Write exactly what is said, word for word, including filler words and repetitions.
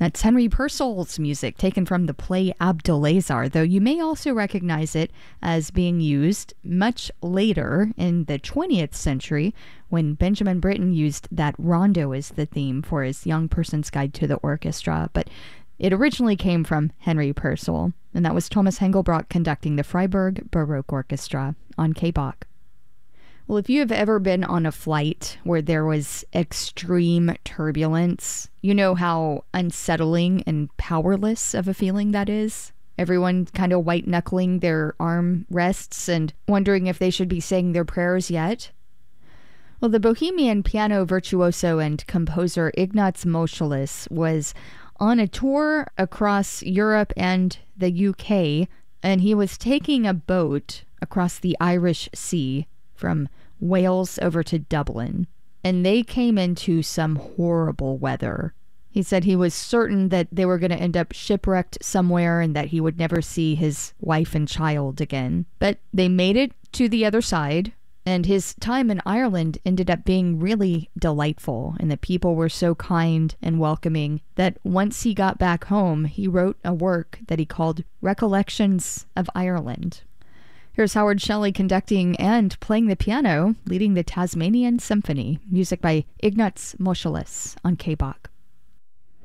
That's Henry Purcell's music taken from the play Abdulazar, though you may also recognize it as being used much later in the twentieth century when Benjamin Britten used that rondo as the theme for his Young Person's Guide to the Orchestra. But it originally came from Henry Purcell, and that was Thomas Hengelbrock conducting the Freiburg Baroque Orchestra on K B O C. Well, if you have ever been on a flight where there was extreme turbulence, you know how unsettling and powerless of a feeling that is. Everyone kind of white-knuckling their arm rests and wondering if they should be saying their prayers yet. Well, the Bohemian piano virtuoso and composer Ignaz Moscheles was on a tour across Europe and the U K, and he was taking a boat across the Irish Sea from Wales over to Dublin, and they came into some horrible weather. He said he was certain that they were going to end up shipwrecked somewhere and that he would never see his wife and child again. But they made it to the other side, and his time in Ireland ended up being really delightful, and the people were so kind and welcoming that once he got back home, he wrote a work that he called Recollections of Ireland. Here's Howard Shelley conducting and playing the piano, leading the Tasmanian Symphony, music by Ignaz Moscheles on K B O C.